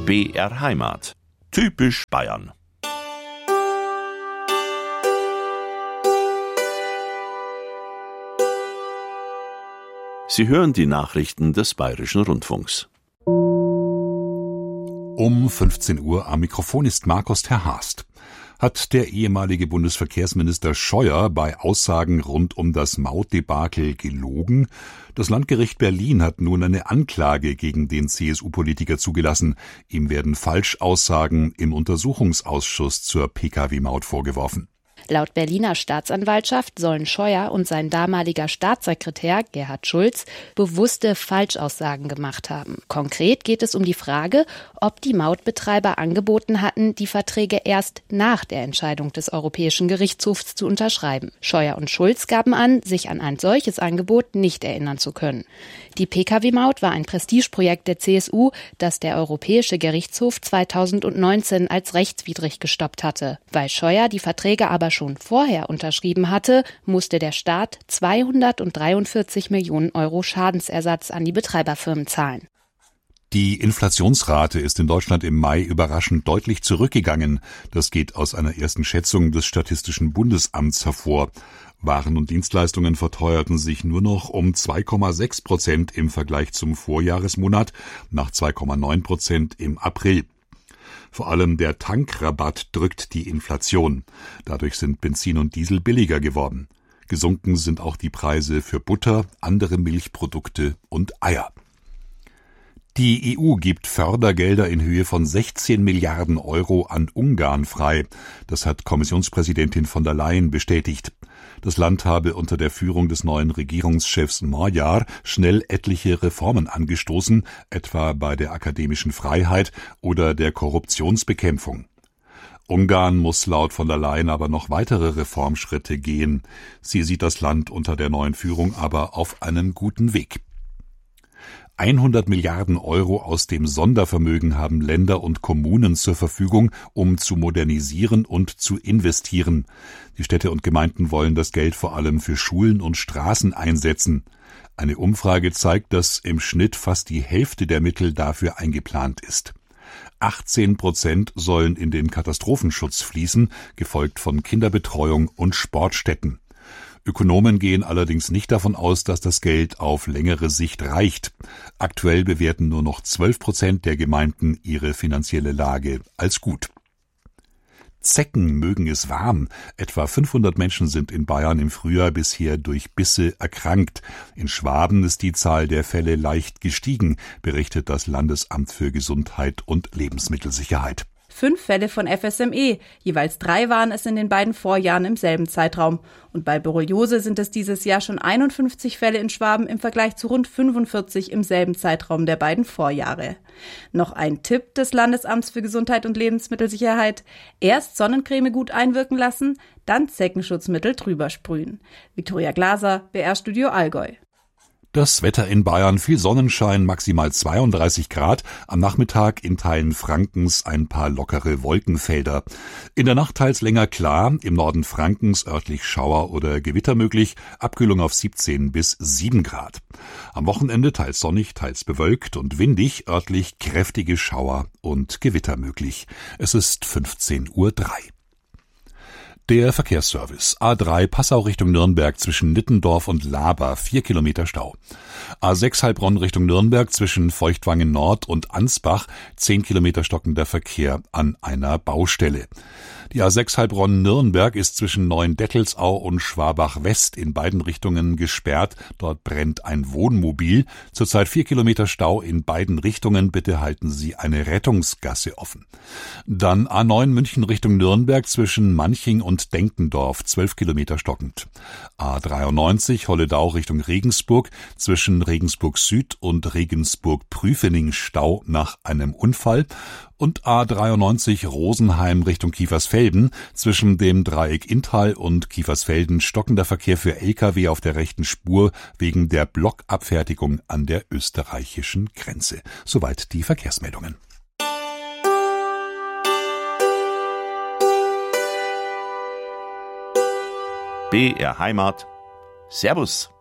BR Heimat. Typisch Bayern. Sie hören die Nachrichten des Bayerischen Rundfunks. Um 15 Uhr am Mikrofon ist Markus ter Haast. Hat der ehemalige Bundesverkehrsminister Scheuer bei Aussagen rund um das Mautdebakel gelogen? Das Landgericht Berlin hat nun eine Anklage gegen den CSU-Politiker zugelassen. Ihm werden Falschaussagen im Untersuchungsausschuss zur Pkw-Maut vorgeworfen. Laut Berliner Staatsanwaltschaft sollen Scheuer und sein damaliger Staatssekretär Gerhard Schulz bewusste Falschaussagen gemacht haben. Konkret geht es um die Frage, ob die Mautbetreiber angeboten hatten, die Verträge erst nach der Entscheidung des Europäischen Gerichtshofs zu unterschreiben. Scheuer und Schulz gaben an, sich an ein solches Angebot nicht erinnern zu können. Die Pkw-Maut war ein Prestigeprojekt der CSU, das der Europäische Gerichtshof 2019 als rechtswidrig gestoppt hatte. Weil Scheuer die Verträge aber schon vorher unterschrieben hatte, musste der Staat 243 Millionen Euro Schadensersatz an die Betreiberfirmen zahlen. Die Inflationsrate ist in Deutschland im Mai überraschend deutlich zurückgegangen. Das geht aus einer ersten Schätzung des Statistischen Bundesamts hervor. Waren und Dienstleistungen verteuerten sich nur noch um 2,6% im Vergleich zum Vorjahresmonat, nach 2,9% im April. Vor allem der Tankrabatt drückt die Inflation. Dadurch sind Benzin und Diesel billiger geworden. Gesunken sind auch die Preise für Butter, andere Milchprodukte und Eier. Die EU gibt Fördergelder in Höhe von 16 Milliarden Euro an Ungarn frei. Das hat Kommissionspräsidentin von der Leyen bestätigt. Das Land habe unter der Führung des neuen Regierungschefs Magyar schnell etliche Reformen angestoßen, etwa bei der akademischen Freiheit oder der Korruptionsbekämpfung. Ungarn muss laut von der Leyen aber noch weitere Reformschritte gehen. Sie sieht das Land unter der neuen Führung aber auf einem guten Weg. 100 Milliarden Euro aus dem Sondervermögen haben Länder und Kommunen zur Verfügung, um zu modernisieren und zu investieren. Die Städte und Gemeinden wollen das Geld vor allem für Schulen und Straßen einsetzen. Eine Umfrage zeigt, dass im Schnitt fast die Hälfte der Mittel dafür eingeplant ist. 18% sollen in den Katastrophenschutz fließen, gefolgt von Kinderbetreuung und Sportstätten. Ökonomen gehen allerdings nicht davon aus, dass das Geld auf längere Sicht reicht. Aktuell bewerten nur noch 12% der Gemeinden ihre finanzielle Lage als gut. Zecken mögen es warm. Etwa 500 Menschen sind in Bayern im Frühjahr bisher durch Bisse erkrankt. In Schwaben ist die Zahl der Fälle leicht gestiegen, berichtet das Landesamt für Gesundheit und Lebensmittelsicherheit. 5 Fälle von FSME, jeweils 3 waren es in den beiden Vorjahren im selben Zeitraum. Und bei Borreliose sind es dieses Jahr schon 51 Fälle in Schwaben im Vergleich zu rund 45 im selben Zeitraum der beiden Vorjahre. Noch ein Tipp des Landesamts für Gesundheit und Lebensmittelsicherheit: Erst Sonnencreme gut einwirken lassen, dann Zeckenschutzmittel drüber sprühen. Viktoria Glaser, BR Studio Allgäu. Das Wetter in Bayern: viel Sonnenschein, maximal 32 Grad. Am Nachmittag in Teilen Frankens ein paar lockere Wolkenfelder. In der Nacht teils länger klar, im Norden Frankens örtlich Schauer oder Gewitter möglich, Abkühlung auf 17 bis 7 Grad. Am Wochenende teils sonnig, teils bewölkt und windig, örtlich kräftige Schauer und Gewitter möglich. Es ist 15:03 Uhr. Der Verkehrsservice: A3 Passau Richtung Nürnberg zwischen Nittendorf und Laber 4 Kilometer Stau. A6 Heilbronn Richtung Nürnberg zwischen Feuchtwangen Nord und Ansbach 10 Kilometer stockender Verkehr an einer Baustelle. Die A6 Heilbronn-Nürnberg ist zwischen Neuendettelsau und Schwabach-West in beiden Richtungen gesperrt. Dort brennt ein Wohnmobil. Zurzeit 4 Kilometer Stau in beiden Richtungen. Bitte halten Sie eine Rettungsgasse offen. Dann A9 München Richtung Nürnberg zwischen Manching und Denkendorf 12 Kilometer stockend. A93 Holledau Richtung Regensburg zwischen Regensburg Süd und Regensburg-Prüfening Stau nach einem Unfall. Und A93 Rosenheim Richtung Kiefersfelden zwischen dem Dreieck Inntal und Kiefersfelden stockender Verkehr für Lkw auf der rechten Spur wegen der Blockabfertigung an der österreichischen Grenze. Soweit die Verkehrsmeldungen. BR Heimat. Servus.